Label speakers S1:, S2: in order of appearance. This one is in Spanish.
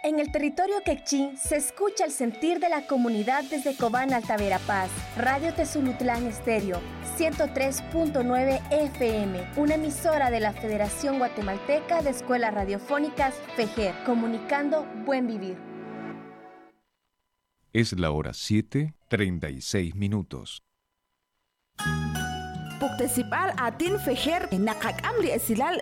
S1: En el territorio quechí se escucha el sentir de la comunidad desde Cobán, Alta Verapaz. Radio Tezulutlán Estéreo, 103.9 FM, una emisora de la Federación Guatemalteca de Escuelas Radiofónicas, FEGER, comunicando buen vivir.
S2: Es la hora 7:36.
S3: Puktesipal atin FEGER nakak amri esilal